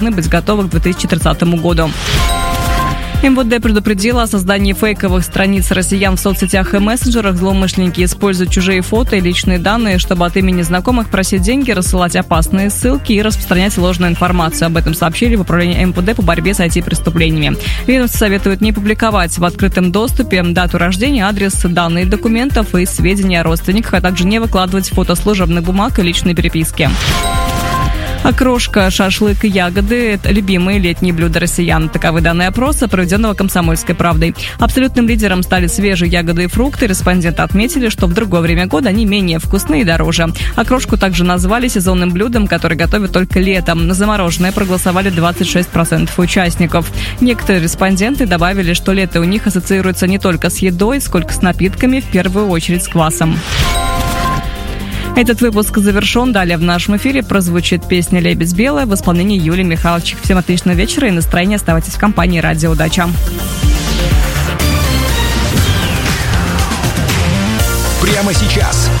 должны быть готовы к 2030 году. МВД предупредила о создании фейковых страниц россиян в соцсетях и мессенджерах. Злоумышленники используют чужие фото и личные данные, чтобы от имени знакомых просить деньги, рассылать опасные ссылки и распространять ложную информацию. Об этом сообщили в управлении МВД по борьбе с IT-преступлениями. Ведомство советует не публиковать в открытом доступе дату рождения, адрес, данные документов и сведения о родственниках, а также не выкладывать фото служебных бумаг и личной переписки. Окрошка, шашлык и ягоды – это любимые летние блюда россиян. Таковы данные опроса, проведенного «Комсомольской правдой». Абсолютным лидером стали свежие ягоды и фрукты. Респонденты отметили, что в другое время года они менее вкусные и дороже. Окрошку также назвали сезонным блюдом, которое готовят только летом. На замороженное проголосовали 26% участников. Некоторые респонденты добавили, что лето у них ассоциируется не только с едой, сколько с напитками, в первую очередь с квасом. Этот выпуск завершен. Далее в нашем эфире прозвучит песня «Лебедь белая» в исполнении Юлии Михайлович. Всем отличного вечера и настроения. Оставайтесь в компании «Радио Дача». Прямо сейчас